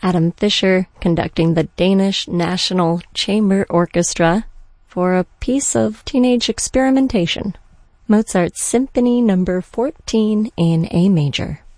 Adam Fischer conducting the Danish National Chamber Orchestra for a piece of teenage experimentation. Mozart's Symphony No. 14 in A major.